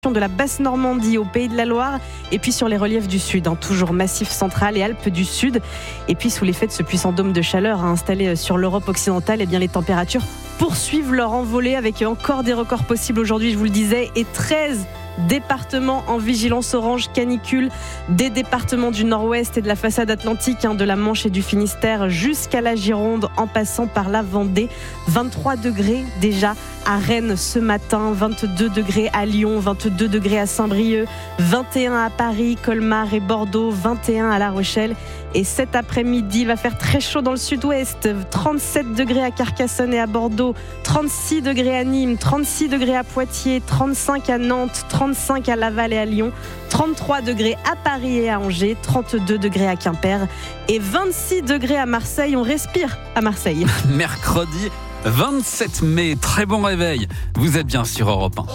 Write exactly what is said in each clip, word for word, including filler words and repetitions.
de la Basse-Normandie au Pays de la Loire et puis sur les reliefs du Sud, hein, toujours Massif central et Alpes du Sud. Et puis sous l'effet de ce puissant dôme de chaleur hein, installé sur l'Europe occidentale, eh bien, les températures poursuivent leur envolée avec encore des records possibles aujourd'hui, je vous le disais, et treize départements en vigilance orange canicule, des départements du nord-ouest et de la façade atlantique, hein, de la Manche et du Finistère jusqu'à la Gironde en passant par la Vendée. vingt-trois degrés déjà à Rennes ce matin, vingt-deux degrés à Lyon, vingt-deux degrés à Saint-Brieuc, vingt et un à Paris, Colmar et Bordeaux, vingt et un à La Rochelle. Et cet après-midi, il va faire très chaud dans le sud-ouest, trente-sept degrés à Carcassonne et à Bordeaux, trente-six degrés à Nîmes, trente-six degrés à Poitiers, trente-cinq à Nantes, trente-cinq à Laval et à Lyon, trente-trois degrés à Paris et à Angers, trente-deux degrés à Quimper et vingt-six degrés à Marseille. On respire à Marseille. Mercredi vingt-sept mai, très bon réveil. Vous êtes bien sur Europe un.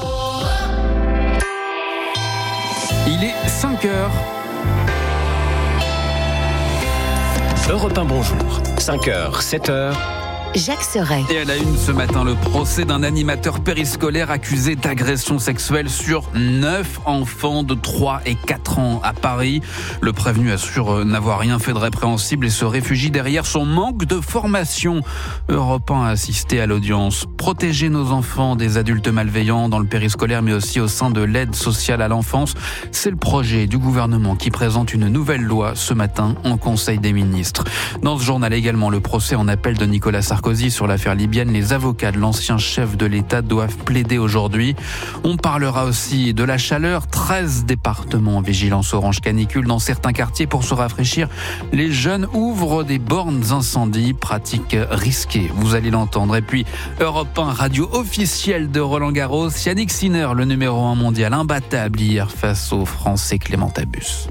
Il est cinq heures. Europe un, bonjour. cinq heures, sept heures. Jacques Serret. Et à la une ce matin, le procès d'un animateur périscolaire accusé d'agression sexuelle sur neuf enfants de trois et quatre ans à Paris. Le prévenu assure n'avoir rien fait de répréhensible et se réfugie derrière son manque de formation. Europe un a assisté à l'audience. Protéger nos enfants des adultes malveillants dans le périscolaire, mais aussi au sein de l'aide sociale à l'enfance. C'est le projet du gouvernement qui présente une nouvelle loi ce matin en Conseil des ministres. Dans ce journal également, le procès en appel de Nicolas Sarkozy sur l'affaire libyenne. Les avocats de l'ancien chef de l'État doivent plaider aujourd'hui. On parlera aussi de la chaleur. treize départements en vigilance orange canicule dans certains quartiers pour se rafraîchir. Les jeunes ouvrent des bornes incendie, pratique risquée. Vous allez l'entendre. Et puis, Europe un, radio officielle de Roland Garros. Yannick Sinner, le numéro un mondial, imbattable hier face au Français Clément Abus.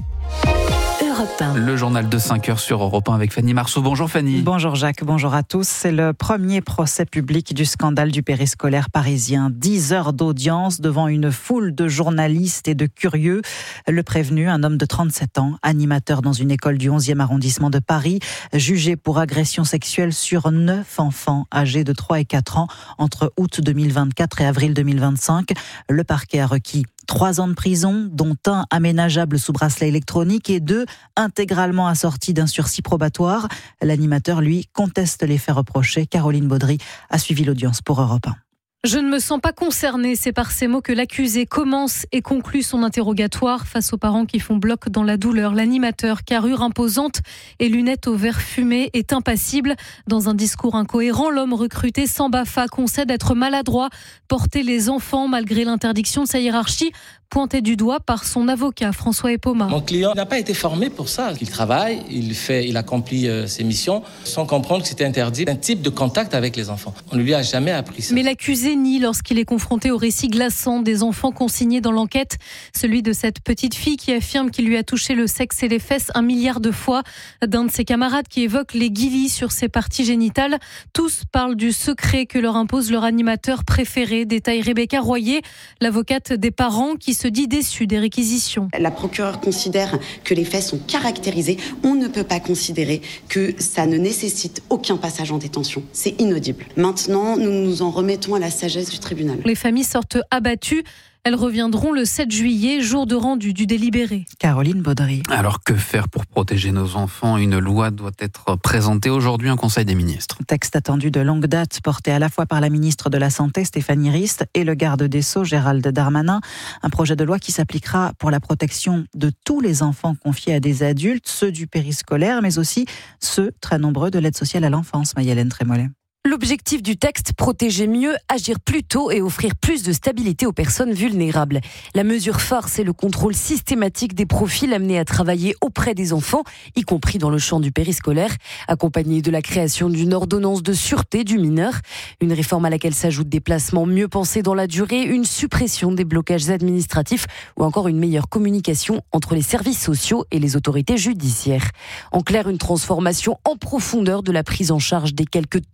Le journal de cinq heures sur Europe un avec Fanny Marceau. Bonjour Fanny. Bonjour Jacques, bonjour à tous. C'est le premier procès public du scandale du périscolaire parisien. Dix heures d'audience devant une foule de journalistes et de curieux. Le prévenu, un homme de trente-sept ans, animateur dans une école du onzième arrondissement de Paris, jugé pour agression sexuelle sur neuf enfants âgés de trois et quatre ans entre août deux mille vingt-quatre et avril deux mille vingt-cinq. Le parquet a requis trois ans de prison, dont un aménageable sous bracelet électronique et deux intégralement assortis d'un sursis probatoire. L'animateur, lui, conteste les faits reprochés. Caroline Baudry a suivi l'audience pour Europe un. Je ne me sens pas concernée, c'est par ces mots que l'accusé commence et conclut son interrogatoire face aux parents qui font bloc dans la douleur. L'animateur, carrure imposante et lunettes au verre fumé, est impassible. Dans un discours incohérent, l'homme recruté sans B A F A concède être maladroit, porter les enfants malgré l'interdiction de sa hiérarchie, pointé du doigt par son avocat François Epoma. Mon client n'a pas été formé pour ça. Il travaille, il fait, il accomplit euh, ses missions sans comprendre que c'était interdit un type de contact avec les enfants. On ne lui a jamais appris ça. Mais l'accusé nie lorsqu'il est confronté au récit glaçant des enfants consignés dans l'enquête. Celui de cette petite fille qui affirme qu'il lui a touché le sexe et les fesses un milliard de fois. D'un de ses camarades qui évoque les guilis sur ses parties génitales. Tous parlent du secret que leur impose leur animateur préféré, détaille Rebecca Royer, l'avocate des parents qui se dit déçue des réquisitions. La procureure considère que les faits sont caractérisés. On ne peut pas considérer que ça ne nécessite aucun passage en détention. C'est inaudible. Maintenant, nous nous en remettons à la sagesse du tribunal. Les familles sortent abattues. Elles reviendront le sept juillet, jour de rendu du délibéré. Caroline Baudry. Alors que faire pour protéger nos enfants ? Une loi doit être présentée aujourd'hui en Conseil des ministres. Texte attendu de longue date, porté à la fois par la ministre de la Santé, Stéphanie Rist, et le garde des Sceaux, Gérald Darmanin. Un projet de loi qui s'appliquera pour la protection de tous les enfants confiés à des adultes, ceux du périscolaire, mais aussi ceux très nombreux de l'aide sociale à l'enfance. Maï-Hélène Trémollet. L'objectif du texte, protéger mieux, agir plus tôt et offrir plus de stabilité aux personnes vulnérables. La mesure phare, c'est le contrôle systématique des profils amenés à travailler auprès des enfants, y compris dans le champ du périscolaire, accompagné de la création d'une ordonnance de sûreté du mineur. Une réforme à laquelle s'ajoutent des placements mieux pensés dans la durée, une suppression des blocages administratifs ou encore une meilleure communication entre les services sociaux et les autorités judiciaires. En clair, une transformation en profondeur de la prise en charge des quelques trois cents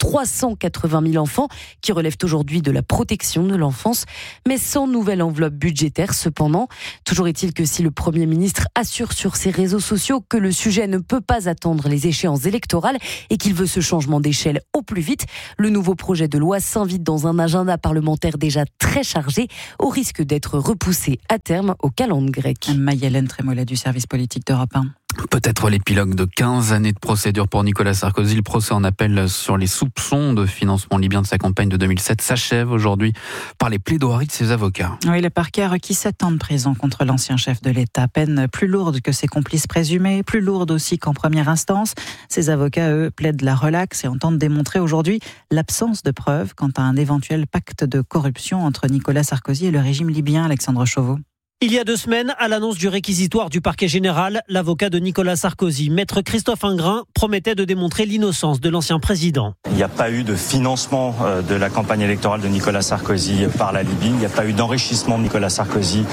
cent quatre-vingt mille enfants qui relèvent aujourd'hui de la protection de l'enfance, mais sans nouvelle enveloppe budgétaire cependant. Toujours est-il que si le Premier ministre assure sur ses réseaux sociaux que le sujet ne peut pas attendre les échéances électorales et qu'il veut ce changement d'échelle au plus vite, le nouveau projet de loi s'invite dans un agenda parlementaire déjà très chargé, au risque d'être repoussé à terme au calendrier grec. Maï-Hélène Trémollet du service politique d'Europe un. Peut-être l'épilogue de quinze années de procédure pour Nicolas Sarkozy. Le procès en appel sur les soupçons de financement libyen de sa campagne de deux mille sept s'achève aujourd'hui par les plaidoiries de ses avocats. Oui, le parquet a requis sept ans de prison contre l'ancien chef de l'État. Peine plus lourde que ses complices présumés, plus lourde aussi qu'en première instance. Ses avocats, eux, plaident la relaxe et entendent démontrer aujourd'hui l'absence de preuves quant à un éventuel pacte de corruption entre Nicolas Sarkozy et le régime libyen. Alexandre Chauveau. Il y a deux semaines, à l'annonce du réquisitoire du parquet général, l'avocat de Nicolas Sarkozy, maître Christophe Ingrain, promettait de démontrer l'innocence de l'ancien président. Il n'y a pas eu de financement de la campagne électorale de Nicolas Sarkozy par la Libye. Il n'y a pas eu d'enrichissement de Nicolas Sarkozy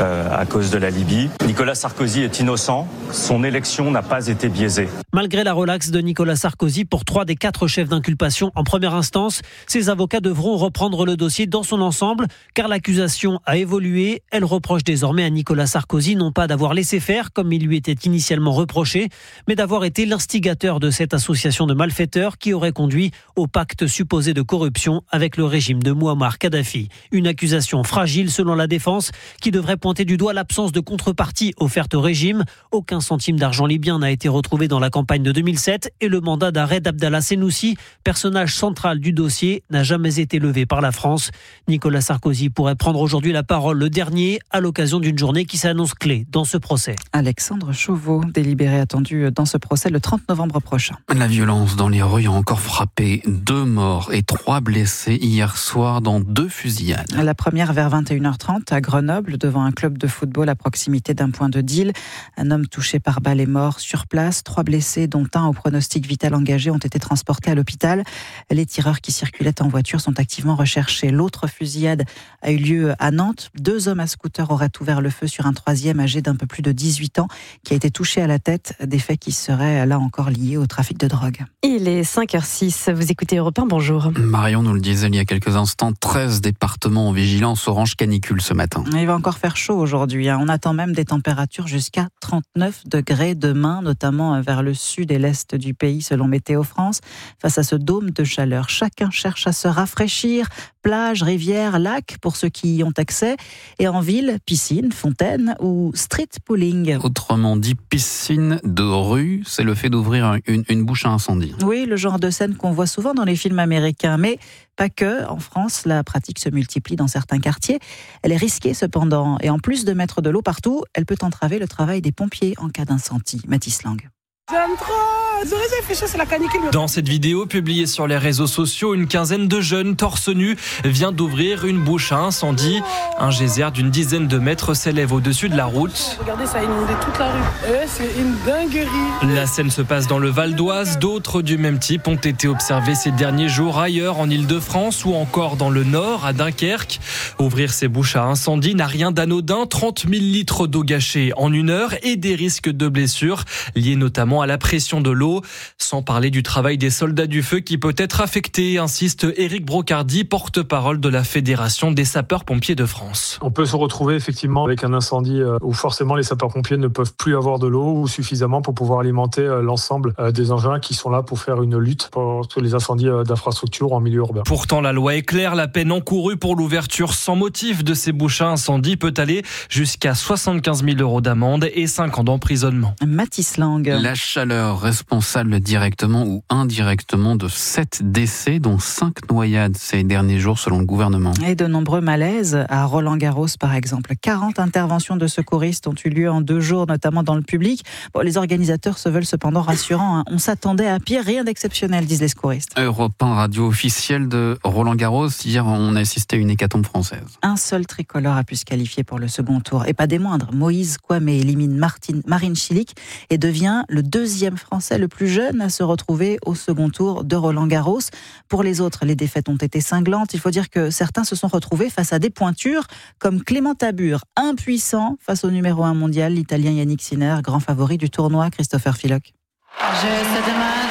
à cause de la Libye. Nicolas Sarkozy est innocent. Son élection n'a pas été biaisée. Malgré la relaxe de Nicolas Sarkozy pour trois des quatre chefs d'inculpation en première instance, ses avocats devront reprendre le dossier dans son ensemble, car l'accusation a évolué. Elle reproche des désormais à Nicolas Sarkozy non pas d'avoir laissé faire comme il lui était initialement reproché, mais d'avoir été l'instigateur de cette association de malfaiteurs qui aurait conduit au pacte supposé de corruption avec le régime de Mouammar Kadhafi. Une accusation fragile selon la défense qui devrait pointer du doigt l'absence de contrepartie offerte au régime. Aucun centime d'argent libyen n'a été retrouvé dans la campagne de deux mille sept et le mandat d'arrêt d'Abdallah Senoussi, personnage central du dossier, n'a jamais été levé par la France. Nicolas Sarkozy pourrait prendre aujourd'hui la parole le dernier à l'occasion d'une journée qui s'annonce clé dans ce procès. Alexandre Chauveau, délibéré attendu dans ce procès le trente novembre prochain. La violence dans les rues a encore frappé deux morts et trois blessés hier soir dans deux fusillades. La première vers vingt et une heures trente à Grenoble, devant un club de football à proximité d'un point de deal. Un homme touché par balle est mort sur place. Trois blessés, dont un au pronostic vital engagé, ont été transportés à l'hôpital. Les tireurs qui circulaient en voiture sont activement recherchés. L'autre fusillade a eu lieu à Nantes. Deux hommes à scooter auraient ouvert le feu sur un troisième âgé d'un peu plus de dix-huit ans qui a été touché à la tête. Des faits qui seraient là encore liés au trafic de drogue. Il est cinq heures six. Vous écoutez Europe un, bonjour. Marion nous le disait il y a quelques instants, treize départements en vigilance orange canicule ce matin. Il va encore faire chaud aujourd'hui. On attend même des températures jusqu'à trente-neuf degrés demain, notamment vers le sud et l'est du pays, selon Météo France. Face à ce dôme de chaleur, chacun cherche à se rafraîchir. Plages, rivières, lacs pour ceux qui y ont accès. Et en ville, piscine, fontaine ou street pooling. Autrement dit, piscine de rue, c'est le fait d'ouvrir une, une bouche à incendie. Oui, le genre de scène qu'on voit souvent dans les films américains, mais pas que. En France, la pratique se multiplie dans certains quartiers. Elle est risquée cependant. Et en plus de mettre de l'eau partout, elle peut entraver le travail des pompiers en cas d'incendie. Mathis Lang. J'aime trop. C'est la canicule. Dans cette vidéo publiée sur les réseaux sociaux, une quinzaine de jeunes torse nu vient d'ouvrir une bouche à incendie. Un geyser d'une dizaine de mètres s'élève au-dessus de la route. Regardez, ça a inondé toute la rue. Eh, c'est une dinguerie. La scène se passe dans le Val d'Oise. D'autres du même type ont été observés ces derniers jours ailleurs en Île-de-France ou encore dans le Nord, à Dunkerque. Ouvrir ces bouches à incendie n'a rien d'anodin. trente mille litres d'eau gâchée en une heure et des risques de blessures liés notamment à la pression de l'eau. Sans parler du travail des soldats du feu qui peut être affecté, insiste Éric Brocardi, porte-parole de la Fédération des sapeurs-pompiers de France. On peut se retrouver effectivement avec un incendie où forcément les sapeurs-pompiers ne peuvent plus avoir de l'eau ou suffisamment pour pouvoir alimenter l'ensemble des engins qui sont là pour faire une lutte contre les incendies d'infrastructures en milieu urbain. Pourtant, la loi est claire, la peine encourue pour l'ouverture sans motif de ces bouches à incendie peut aller jusqu'à soixante-quinze mille euros d'amende et cinq ans d'emprisonnement. Mathis Lang. La chaleur responsable directement ou indirectement de sept décès, dont cinq noyades ces derniers jours selon le gouvernement. Et de nombreux malaises à Roland-Garros par exemple. quarante interventions de secouristes ont eu lieu en deux jours, notamment dans le public. Bon, les organisateurs se veulent cependant rassurants. Hein. On s'attendait à pire, rien d'exceptionnel, disent les secouristes. Europe un, radio officielle de Roland-Garros. Hier, on a assisté à une hécatombe française. Un seul tricolore a pu se qualifier pour le second tour. Et pas des moindres. Moïse Kouame élimine Martine, Marine Cilic et devient le deuxième Français le plus jeune à se retrouver au second tour de Roland-Garros. Pour les autres, les défaites ont été cinglantes. Il faut dire que certains se sont retrouvés face à des pointures comme Clément Tabur, impuissant face au numéro un mondial, l'Italien Yannick Sinner, grand favori du tournoi. Christopher Filoc. Je sais de match.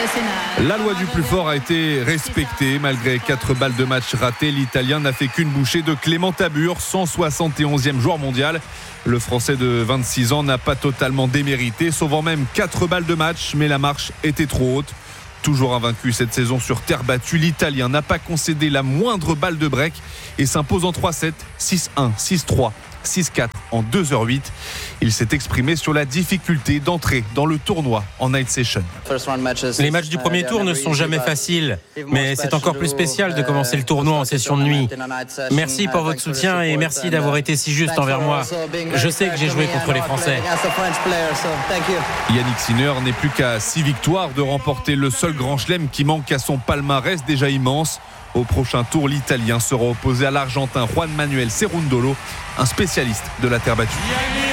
La loi du plus fort a été respectée. Malgré quatre balles de match ratées, l'Italien n'a fait qu'une bouchée de Clément Tabur, cent soixante et onzième joueur mondial. Le Français de vingt-six ans n'a pas totalement démérité, sauvant même quatre balles de match, mais la marche était trop haute. Toujours invaincu cette saison sur terre battue, l'Italien n'a pas concédé la moindre balle de break et s'impose en trois sept, six un, six trois, six quatre en deux heures huit. Il s'est exprimé sur la difficulté d'entrer dans le tournoi en night session. Les matchs du premier tour ne sont jamais faciles, mais c'est encore plus spécial de commencer le tournoi en session de nuit. Merci pour votre soutien et merci d'avoir été si juste envers moi. Je sais que j'ai joué contre les Français. Yannick Sinner n'est plus qu'à six victoires de remporter le seul grand chelem qui manque à son palmarès déjà immense. Au prochain tour, l'Italien sera opposé à l'Argentin Juan Manuel Cerundolo, un spécialiste de la terre battue.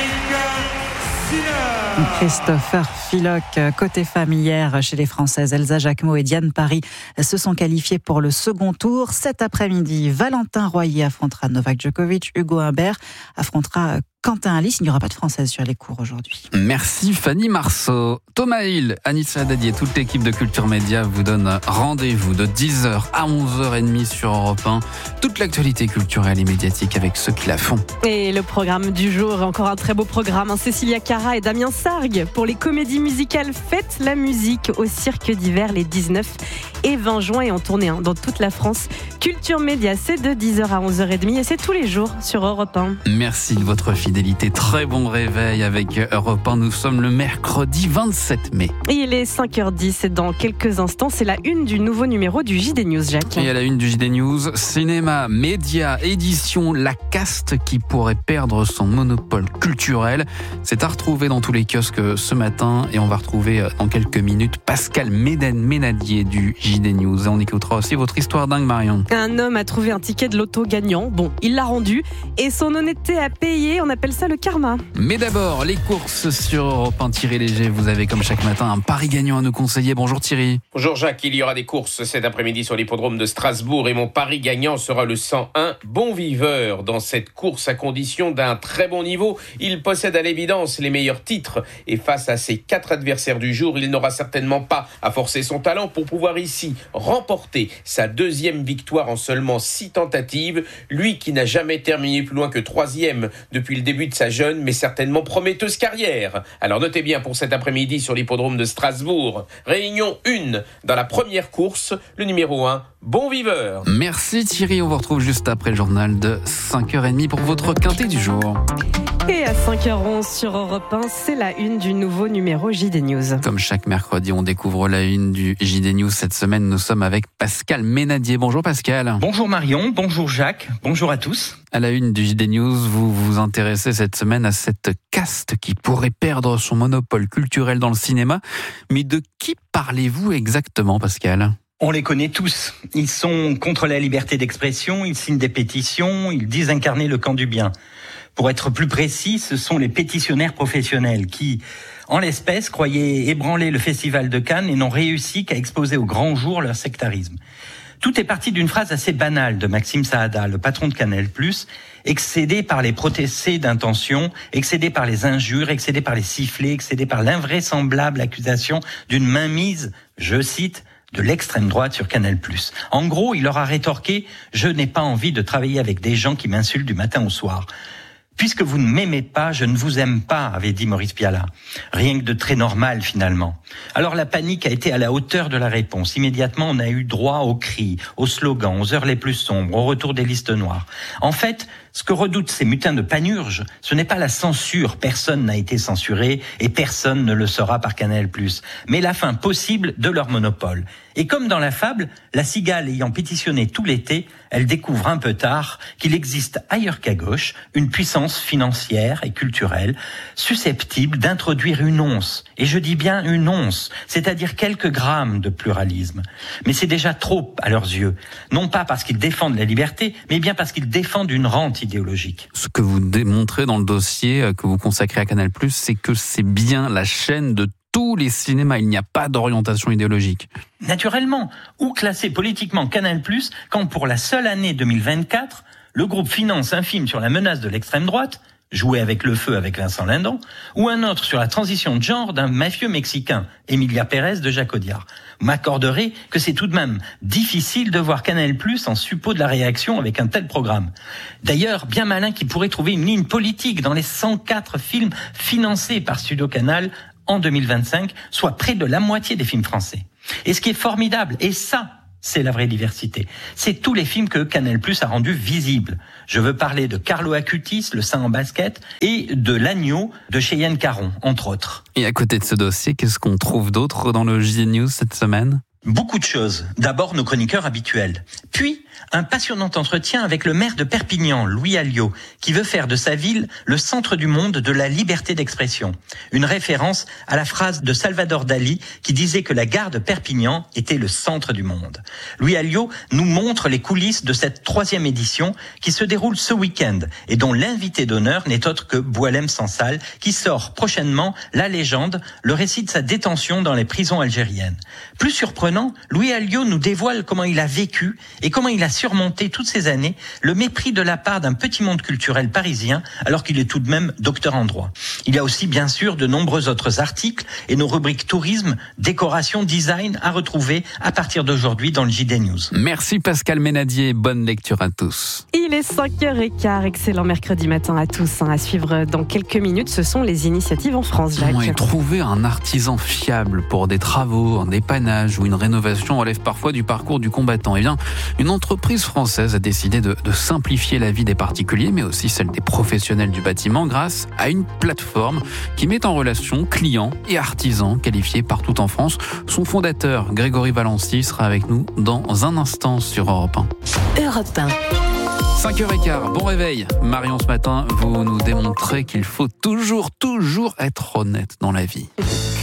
Christopher Filoc, côté femmes hier chez les Françaises, Elsa Jacquemot et Diane Paris se sont qualifiées pour le second tour. Cet après-midi, Valentin Royer affrontera Novak Djokovic, Hugo Humbert affrontera Quentin Alice. Il n'y aura pas de Française sur les cours aujourd'hui. Merci Fanny Marceau. Thomas Hill, Anissa Haddadi et toute l'équipe de Culture Média vous donnent rendez-vous de dix heures à onze heures trente sur Europe un. Toute l'actualité culturelle et médiatique avec ceux qui la font. Et le programme du jour, encore un très beau programme. Cécilia Cara et Damien Sargue pour les comédies musicales Faites la musique au Cirque d'hiver les dix-neuf et vingt juin et en tournée dans toute la France. Culture Média, c'est de dix heures à onze heures trente et c'est tous les jours sur Europe un. Merci de votre fidélité. Très bon réveil avec Europe un. Nous sommes le mercredi vingt-sept mai. Et il est cinq heures dix et dans quelques instants, c'est la une du nouveau numéro du J D News, Jacques. Et à la une du J D News, cinéma, médias, édition, la caste qui pourrait perdre son monopole culturel. C'est à retrouver dans tous les kiosques ce matin et on va retrouver dans quelques minutes Pascal Ménadier du J D News. Et on écoutera aussi votre histoire dingue, Marion. Un homme a trouvé un ticket de loto gagnant. Bon, il l'a rendu et son honnêteté a payé. On appelle ça le karma. Mais d'abord, les courses sur Europe un. Thierry Léger, vous avez comme chaque matin un pari gagnant à nous conseiller. Bonjour Thierry. Bonjour Jacques, il y aura des courses cet après-midi sur l'hippodrome de Strasbourg et mon pari gagnant sera le cent un Bon Viveur. Dans cette course à condition d'un très bon niveau, il possède à l'évidence les meilleurs titres et face à ses quatre adversaires du jour, il n'aura certainement pas à forcer son talent pour pouvoir ici remporter sa deuxième victoire en seulement six tentatives. Lui qui n'a jamais terminé plus loin que troisième depuis le début de sa jeune mais certainement prometteuse carrière. Alors notez bien pour cet après-midi sur l'hippodrome de Strasbourg, réunion un dans la première course, le numéro un, Bon Viveur. Merci Thierry, on vous retrouve juste après le journal de cinq heures trente pour votre quintet du jour. Et à cinq heures onze sur Europe un, c'est la une du nouveau numéro J D News. Comme chaque mercredi, on découvre la une du J D News. Cette semaine, nous sommes avec Pascal Ménadier. Bonjour Pascal. Bonjour Marion, bonjour Jacques, bonjour à tous. À la une du J D News, vous vous intéressez cette semaine à cette caste qui pourrait perdre son monopole culturel dans le cinéma. Mais de qui parlez-vous exactement, Pascal ? On les connaît tous. Ils sont contre la liberté d'expression, ils signent des pétitions, ils disent incarner le camp du bien. Pour être plus précis, ce sont les pétitionnaires professionnels qui, en l'espèce, croyaient ébranler le Festival de Cannes et n'ont réussi qu'à exposer au grand jour leur sectarisme. Tout est parti d'une phrase assez banale de Maxime Saada, le patron de Canal+, excédé par les procès d'intention, excédé par les injures, excédé par les sifflets, excédé par l'invraisemblable accusation d'une mainmise, je cite, de l'extrême droite sur Canal+. En gros, il leur a rétorqué « Je n'ai pas envie de travailler avec des gens qui m'insultent du matin au soir ». Puisque vous ne m'aimez pas, je ne vous aime pas, avait dit Maurice Pialat. Rien que de très normal, finalement. Alors la panique a été à la hauteur de la réponse. Immédiatement, on a eu droit aux cris, aux slogans, aux heures les plus sombres, au retour des listes noires. En fait, ce que redoutent ces mutins de panurge, ce n'est pas la censure. Personne n'a été censuré et personne ne le sera par Canal+. Mais la fin possible de leur monopole. Et comme dans la fable, la cigale ayant pétitionné tout l'été, elle découvre un peu tard qu'il existe ailleurs qu'à gauche une puissance financière et culturelle susceptible d'introduire une once, et je dis bien une once, c'est-à-dire quelques grammes de pluralisme. Mais c'est déjà trop à leurs yeux, non pas parce qu'ils défendent la liberté, mais bien parce qu'ils défendent une rente idéologique. Ce que vous démontrez dans le dossier que vous consacrez à Canal+, c'est que c'est bien la chaîne de tous les cinémas, il n'y a pas d'orientation idéologique. Naturellement, où classer politiquement Canal+, quand pour la seule année deux mille vingt-quatre, le groupe finance un film sur la menace de l'extrême droite, Jouer avec le feu avec Vincent Lindon, ou un autre sur la transition de genre d'un mafieux mexicain, Emilia Pérez de Jacques Audiard. Vous m'accorderez que c'est tout de même difficile de voir Canal+ en suppôt de la réaction avec un tel programme. D'ailleurs, bien malin qui pourrait trouver une ligne politique dans les cent quatre films financés par Studio Canal en deux mille vingt-cinq, soit près de la moitié des films français. Et ce qui est formidable, et ça, c'est la vraie diversité. C'est tous les films que Canal+ a rendus visibles. Je veux parler de Carlo Acutis, Le Saint en basket, et de L'Agneau de Cheyenne Caron, entre autres. Et à côté de ce dossier, qu'est-ce qu'on trouve d'autre dans le J D News cette semaine ? Beaucoup de choses. D'abord, nos chroniqueurs habituels. Puis, un passionnant entretien avec le maire de Perpignan, Louis Alliot, qui veut faire de sa ville le centre du monde de la liberté d'expression. Une référence à la phrase de Salvador Dali qui disait que la gare de Perpignan était le centre du monde. Louis Alliot nous montre les coulisses de cette troisième édition qui se déroule ce week-end et dont l'invité d'honneur n'est autre que Boualem Sansal, qui sort prochainement La Légende, le récit de sa détention dans les prisons algériennes. Plus surprenant, Louis Alliot nous dévoile comment il a vécu et comment il a surmonté toutes ces années le mépris de la part d'un petit monde culturel parisien alors qu'il est tout de même docteur en droit. Il y a aussi bien sûr de nombreux autres articles et nos rubriques tourisme, décoration, design à retrouver à partir d'aujourd'hui dans le J D News. Merci Pascal Ménadier, bonne lecture à tous. Il est cinq heures quinze, excellent mercredi matin à tous. À suivre dans quelques minutes, ce sont les initiatives en France, Jacques. Oui, trouver un artisan fiable pour des travaux, un dépannage ou une rénovation relève parfois du parcours du combattant. Eh bien, une entreprise française a décidé de, de simplifier la vie des particuliers, mais aussi celle des professionnels du bâtiment grâce à une plateforme qui met en relation clients et artisans qualifiés partout en France. Son fondateur, Grégory Valency, sera avec nous dans un instant sur Europe un. Europe un. cinq heures quinze, bon réveil. Marion, ce matin, vous nous démontrez qu'il faut toujours, toujours être honnête dans la vie.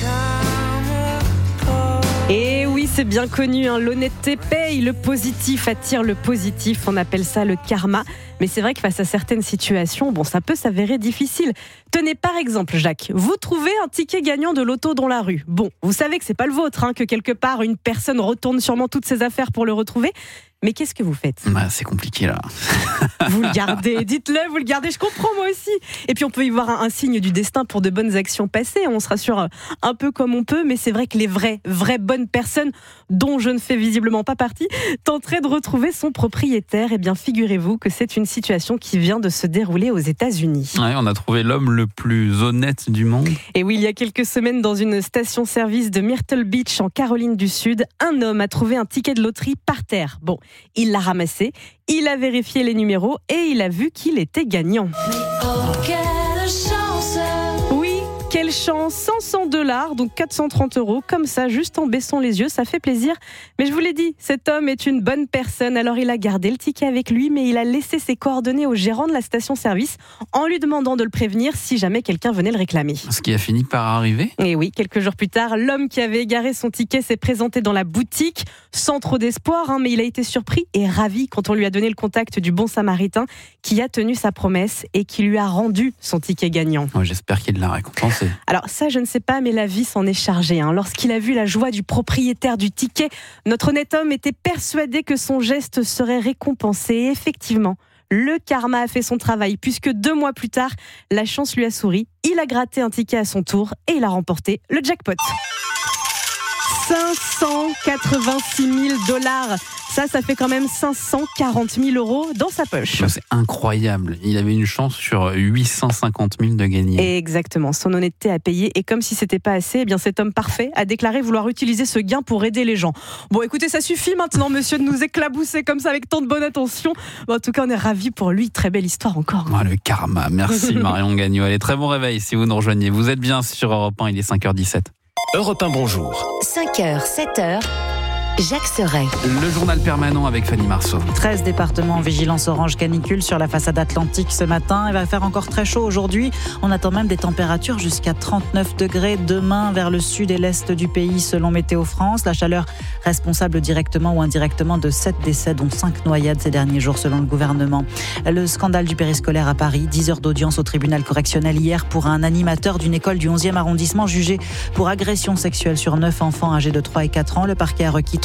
Et oui, c'est bien connu, hein, l'honnêteté paye, le positif attire le positif, on appelle ça le karma. Mais c'est vrai que face à certaines situations, bon, ça peut s'avérer difficile. Tenez par exemple, Jacques, vous trouvez un ticket gagnant de loto dans la rue. Bon, vous savez que c'est pas le vôtre, hein, que quelque part une personne retourne sûrement toutes ses affaires pour le retrouver. Mais qu'est-ce que vous faites ? Bah, c'est compliqué là. Vous le gardez, dites-le, vous le gardez, je comprends moi aussi. Et puis on peut y voir un, un signe du destin pour de bonnes actions passées, on se rassure un peu comme on peut, mais c'est vrai que les vraies, vraies bonnes personnes, dont je ne fais visiblement pas partie, tenteraient de retrouver son propriétaire. Eh bien figurez-vous que c'est une situation qui vient de se dérouler aux États-Unis. Ouais, on a trouvé l'homme le plus honnête du monde. Et oui, il y a quelques semaines, dans une station-service de Myrtle Beach en Caroline du Sud, un homme a trouvé un ticket de loterie par terre. Bon, il l'a ramassé, il a vérifié les numéros et il a vu qu'il était gagnant. Oh, quelle chance! Oui, quelle chance! cinq cents dollars, donc quatre cent trente euros, comme ça, juste en baissant les yeux, ça fait plaisir. Mais je vous l'ai dit, cet homme est une bonne personne, alors il a gardé le ticket avec lui, mais il a laissé ses coordonnées au gérant de la station-service en lui demandant de le prévenir si jamais quelqu'un venait le réclamer. Ce qui a fini par arriver. Et oui, quelques jours plus tard, l'homme qui avait égaré son ticket s'est présenté dans la boutique, sans trop d'espoir, hein, mais il a été surpris et ravi quand on lui a donné le contact du bon samaritain qui a tenu sa promesse et qui lui a rendu son ticket gagnant. Oh, j'espère qu'il l'a récompensé. Alors ça, je ne sais pas, mais la vie s'en est chargée. Hein. Lorsqu'il a vu la joie du propriétaire du ticket, notre honnête homme était persuadé que son geste serait récompensé. Et effectivement, le karma a fait son travail, puisque deux mois plus tard, la chance lui a souri. Il a gratté un ticket à son tour et il a remporté le jackpot. cinq cent quatre-vingt-six mille dollars. Ça, ça fait quand même cinq cent quarante mille euros dans sa poche. C'est incroyable. Il avait une chance sur huit cent cinquante mille de gagner. Exactement. Son honnêteté a payé. Et comme si c'était pas assez, eh bien cet homme parfait a déclaré vouloir utiliser ce gain pour aider les gens. Bon, écoutez, ça suffit maintenant, monsieur, de nous éclabousser comme ça avec tant de bonne attention. Bon, en tout cas, on est ravis pour lui. Très belle histoire encore. Oh, le karma. Merci Marion Gagnon. Allez, très bon réveil si vous nous rejoignez. Vous êtes bien sur Europe un, il est cinq heures dix-sept. Europe un, bonjour. cinq heures, sept heures. Jacques Serret. Le journal permanent avec Fanny Marceau. treize départements en vigilance orange canicule sur la façade atlantique ce matin. Il va faire encore très chaud aujourd'hui. On attend même des températures jusqu'à trente-neuf degrés demain vers le sud et l'est du pays selon Météo France. La chaleur responsable directement ou indirectement de sept décès dont cinq noyades ces derniers jours selon le gouvernement. Le scandale du périscolaire à Paris. dix heures d'audience au tribunal correctionnel hier pour un animateur d'une école du onzième arrondissement jugé pour agression sexuelle sur neuf enfants âgés de trois et quatre ans. Le parquet a requis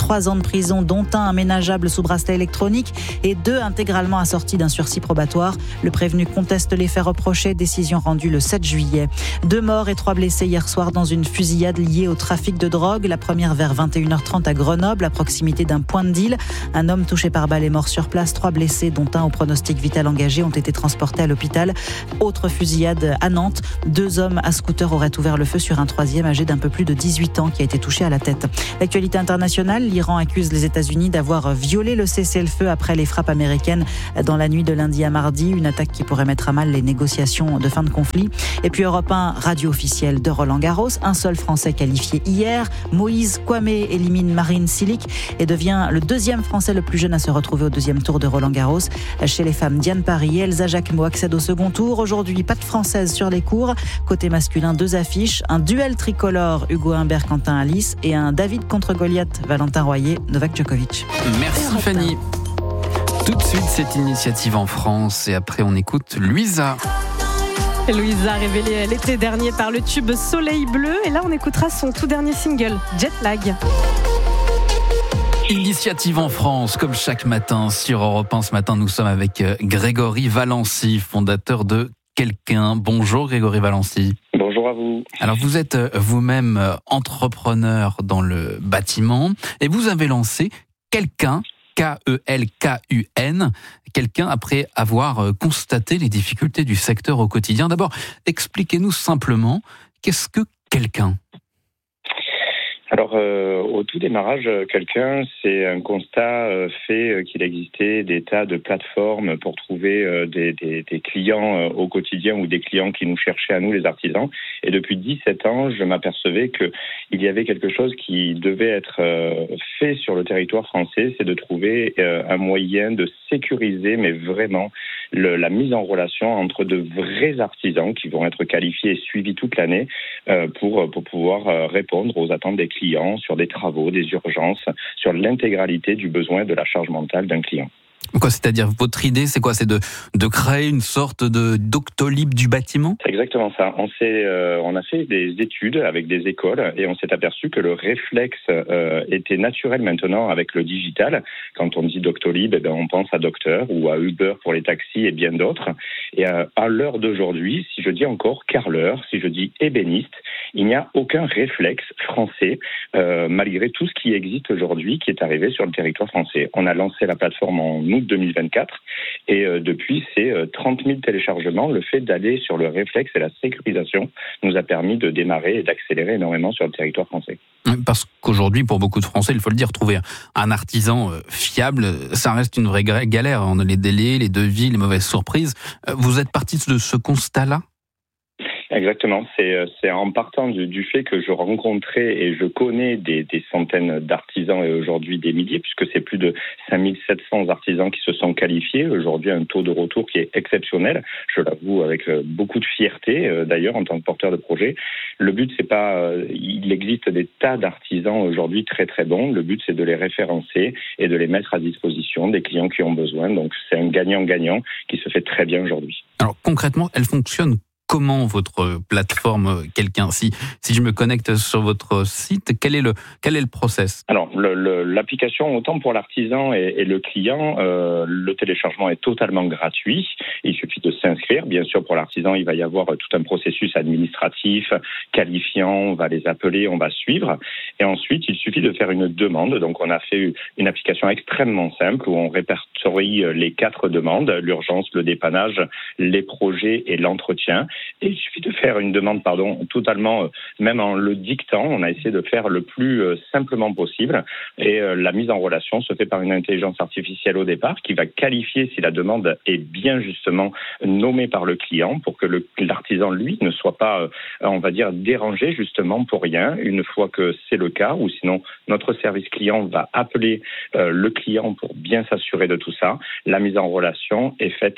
trois ans de prison, dont un aménageable sous bracelet électronique et deux intégralement assortis d'un sursis probatoire. Le prévenu conteste les faits reprochés, décision rendue le sept juillet. Deux morts et trois blessés hier soir dans une fusillade liée au trafic de drogue. La première vers vingt et une heures trente à Grenoble, à proximité d'un point de deal. Un homme touché par balle est mort sur place. Trois blessés, dont un au pronostic vital engagé, ont été transportés à l'hôpital. Autre fusillade à Nantes. Deux hommes à scooter auraient ouvert le feu sur un troisième âgé d'un peu plus de dix-huit ans qui a été touché à la tête. L'actualité internationale, l'Iran accuse les États-Unis d'avoir violé le cessez-le-feu après les frappes américaines dans la nuit de lundi à mardi. Une attaque qui pourrait mettre à mal les négociations de fin de conflit. Et puis Europe un, radio officielle de Roland Garros. Un seul Français qualifié hier. Moïse Kwame élimine Marine Cilic et devient le deuxième Français le plus jeune à se retrouver au deuxième tour de Roland Garros. Chez les femmes, Diane Paris et Elsa Jacquemot accèdent au second tour. Aujourd'hui, pas de Française sur les cours. Côté masculin, deux affiches. Un duel tricolore, Hugo Humbert, Quentin Alice, et un David contre Goliath, Valentin Royer, Novak Djokovic. Merci Fanny. Tout de suite, cette initiative en France et après on écoute Louisa. Louisa, révélée l'été dernier par le tube Soleil Bleu, et là on écoutera son tout dernier single, Jet Lag. Initiative en France, comme chaque matin sur Europe un. Ce matin, nous sommes avec Grégory Valency, fondateur de Quelqu'un. Bonjour Grégory Valency. Bonjour à vous. Alors vous êtes vous-même entrepreneur dans le bâtiment et vous avez lancé Quelqu'un, K E L K U N, Quelqu'un après avoir constaté les difficultés du secteur au quotidien. D'abord, expliquez-nous simplement, qu'est-ce que Quelqu'un ? Alors, euh, au tout démarrage, Quelqu'un, c'est un constat euh, fait euh, qu'il existait des tas de plateformes pour trouver euh, des, des, des clients euh, au quotidien ou des clients qui nous cherchaient à nous, les artisans. Et depuis dix-sept ans, je m'apercevais qu'il y avait quelque chose qui devait être euh, fait sur le territoire français, c'est de trouver euh, un moyen de sécuriser, mais vraiment, le, la mise en relation entre de vrais artisans qui vont être qualifiés et suivis toute l'année euh, pour, pour pouvoir euh, répondre aux attentes des clients sur des travaux, des urgences, sur l'intégralité du besoin de la charge mentale d'un client. Quoi, c'est-à-dire, votre idée, c'est quoi ? C'est de, de créer une sorte de Doctolib du bâtiment ? C'est exactement ça. On, s'est, euh, on a fait des études avec des écoles et on s'est aperçu que le réflexe euh, était naturel maintenant avec le digital. Quand on dit Doctolib, eh bien, on pense à Docteur ou à Uber pour les taxis et bien d'autres. Et euh, à l'heure d'aujourd'hui, si je dis encore carreleur, si je dis ébéniste, il n'y a aucun réflexe français, euh, malgré tout ce qui existe aujourd'hui, qui est arrivé sur le territoire français. On a lancé la plateforme en août deux mille vingt-quatre et euh, depuis, c'est euh, trente mille téléchargements. Le fait d'aller sur le réflexe et la sécurisation nous a permis de démarrer et d'accélérer énormément sur le territoire français. Parce qu'aujourd'hui, pour beaucoup de Français, il faut le dire, trouver un artisan fiable, ça reste une vraie galère. On a les délais, les devis, les mauvaises surprises. Vous êtes parti de ce constat-là ? Exactement, c'est, c'est en partant du, du fait que je rencontrais et je connais des, des centaines d'artisans et aujourd'hui des milliers, puisque c'est plus de cinq mille sept cents artisans qui se sont qualifiés. Aujourd'hui, un taux de retour qui est exceptionnel, je l'avoue avec beaucoup de fierté d'ailleurs en tant que porteur de projet. Le but, c'est pas, il existe des tas d'artisans aujourd'hui très très bons. Le but, c'est de les référencer et de les mettre à disposition des clients qui ont besoin. Donc, c'est un gagnant-gagnant qui se fait très bien aujourd'hui. Alors concrètement, elle fonctionne comment votre plateforme Quelqu'un ? Si, si je me connecte sur votre site, quel est le, quel est le process ? Alors, le, le, l'application, autant pour l'artisan et, et le client, euh, le téléchargement est totalement gratuit. Il suffit de s'inscrire. Bien sûr, pour l'artisan, il va y avoir tout un processus administratif, qualifiant. On va les appeler, on va suivre. Et ensuite, il suffit de faire une demande. Donc, on a fait une application extrêmement simple où on répertorie les quatre demandes, l'urgence, le dépannage, les projets et l'entretien. Et il suffit de faire une demande, pardon, totalement, euh, même en le dictant, on a essayé de faire le plus euh, simplement possible. Et euh, la mise en relation se fait par une intelligence artificielle au départ qui va qualifier si la demande est bien justement nommée par le client pour que le, l'artisan, lui, ne soit pas, euh, on va dire, dérangé justement pour rien une fois que c'est le cas. Ou sinon, notre service client va appeler euh, le client pour bien s'assurer de tout ça. La mise en relation est faite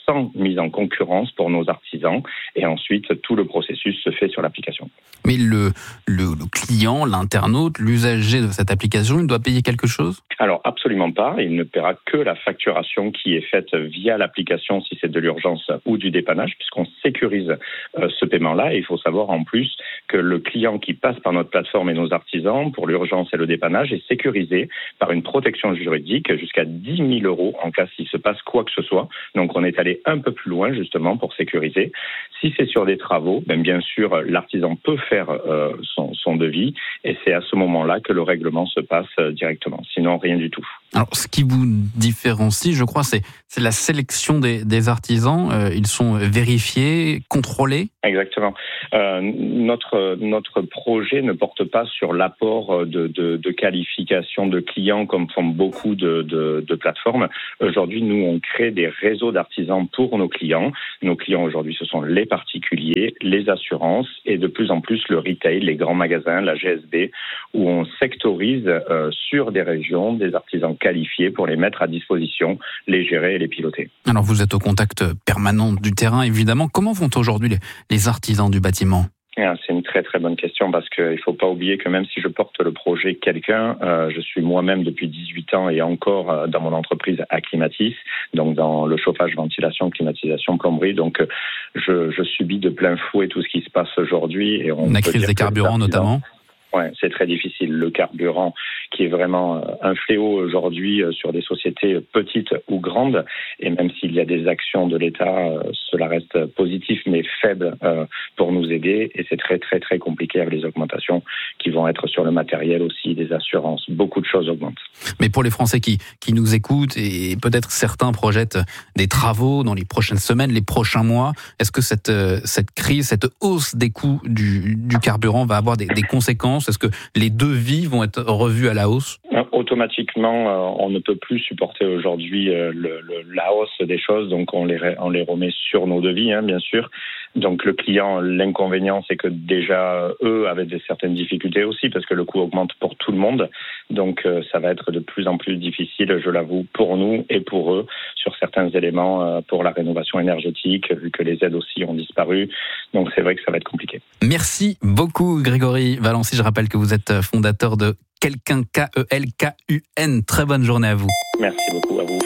sans mise en concurrence pour nos artisans. Et ensuite, tout le processus se fait sur l'application. Mais le, le, le client, l'internaute, l'usager de cette application, il doit payer quelque chose ? Alors, absolument pas. Il ne paiera que la facturation qui est faite via l'application si c'est de l'urgence ou du dépannage, puisqu'on sécurise euh, ce paiement-là. Et il faut savoir en plus que le client qui passe par notre plateforme et nos artisans pour l'urgence et le dépannage est sécurisé par une protection juridique jusqu'à dix mille euros en cas s'il se passe quoi que ce soit. Donc, on est allé un peu plus loin justement pour sécuriser. Si c'est sur des travaux, ben bien sûr, l'artisan peut faire euh, son, son devis et c'est à ce moment-là que le règlement se passe euh, directement. Sinon, rien du tout. Alors, ce qui vous différencie, je crois, c'est, c'est la sélection des, des artisans. Euh, ils sont vérifiés, contrôlés ? Exactement. Euh, notre, notre projet ne porte pas sur l'apport de, de, de qualification de clients comme font beaucoup de, de, de plateformes. Aujourd'hui, nous, on crée des réseaux d'artisans pour nos clients. Nos clients aujourd'hui, ce sont les particuliers, les assurances et de plus en plus le retail, les grands magasins, la G S B, où on sectorise euh, sur des régions des artisans qualifiés pour les mettre à disposition, les gérer et les piloter. Alors vous êtes au contact permanent du terrain, évidemment. Comment vont aujourd'hui les, les artisans du bâtiment ? C'est une très très bonne question parce qu'il ne faut pas oublier que même si je porte le projet quelqu'un, euh, je suis moi-même depuis dix-huit ans et encore euh, dans mon entreprise Acclimatis, donc dans le chauffage, ventilation, climatisation, plomberie. Donc je, je subis de plein fouet tout ce qui se passe aujourd'hui. Et on La crise des carburants notamment. Ouais, c'est très difficile. Le carburant, qui est vraiment un fléau aujourd'hui sur des sociétés petites ou grandes, et même s'il y a des actions de l'État, cela reste positif mais faible pour nous aider. Et c'est très très très compliqué avec les augmentations qui vont être sur le matériel aussi, des assurances. Beaucoup de choses augmentent. Mais pour les Français qui qui nous écoutent et peut-être certains projettent des travaux dans les prochaines semaines, les prochains mois, est-ce que cette cette crise, cette hausse des coûts du du carburant va avoir des, des conséquences ? Est-ce que les devis vont être revus à la hausse ? Automatiquement, on ne peut plus supporter aujourd'hui le, le, la hausse des choses, donc on les, on les remet sur nos devis, hein, bien sûr. Donc le client, l'inconvénient, c'est que déjà, eux avaient des certaines difficultés aussi, parce que le coût augmente pour tout le monde. Donc ça va être de plus en plus difficile, je l'avoue, pour nous et pour eux, sur certains éléments, pour la rénovation énergétique, vu que les aides aussi ont disparu. Donc c'est vrai que ça va être compliqué. Merci beaucoup Grégory Valency. Je rappelle que vous êtes fondateur de Quelqu'un, K E L K U N. Très bonne journée à vous. Merci beaucoup à vous.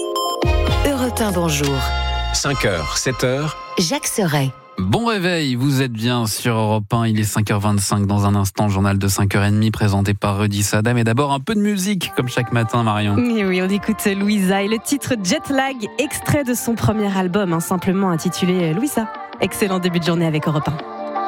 Europe un, bonjour. cinq heures, sept heures. Jacques Serret. Bon réveil, vous êtes bien sur Europe un, il est cinq heures vingt-cinq. Dans un instant, journal de cinq heures trente présenté par Rudy Sada. Mais d'abord, un peu de musique, comme chaque matin, Marion. Oui, oui, on écoute Louisa et le titre Jetlag, extrait de son premier album, hein, simplement intitulé Louisa. Excellent début de journée avec Europe un.